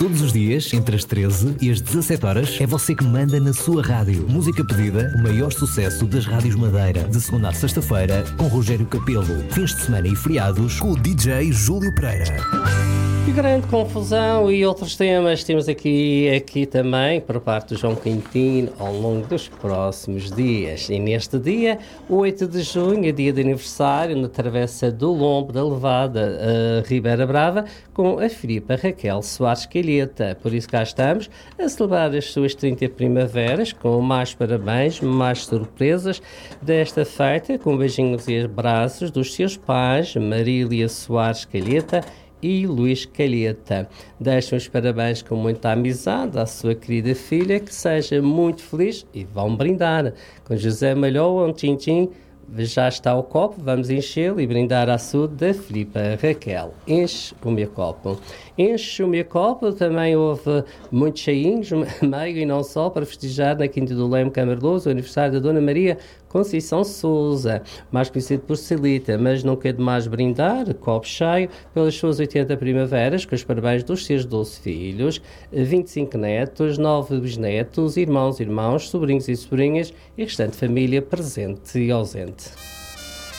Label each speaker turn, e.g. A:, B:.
A: Todos os dias, entre as 13 e as 17 horas, é você que manda na sua rádio. Música pedida, o maior sucesso das rádios Madeira. De segunda a sexta-feira, com Rogério Capelo. Fins de semana e feriados, com o DJ Júlio Pereira.
B: E grande confusão e outros temas temos aqui também, por parte do João Quintino, ao longo dos próximos dias. E neste dia, 8 de junho, é dia de aniversário, na Travessa do Lombo da Levada, Ribeira Brava, com a Filipa Raquel Soares Calheta. Por isso cá estamos a celebrar as suas 30 primaveras, com mais parabéns, mais surpresas desta feita, com beijinhos e abraços dos seus pais, Marília Soares Calheta e Luís Calheta. Deixam os parabéns com muita amizade à sua querida filha, que seja muito feliz, e vão brindar com José Malhoa, um tchim-tchim. Já está o copo, vamos enchê-lo e brindar à saúde da Filipa Raquel. Enche o meu copo. Enche o meu copo. Também houve muitos cheinhos, meio e não só, para festejar na Quinta do Leme Camarloso o aniversário da Dona Maria Conceição Sousa, mais conhecido por Celita, mas não quer demais brindar, copo cheio, pelas suas 80 primaveras, com os parabéns dos seus 12 filhos, 25 netos, 9 bisnetos, irmãos, sobrinhos e sobrinhas e restante família presente e ausente.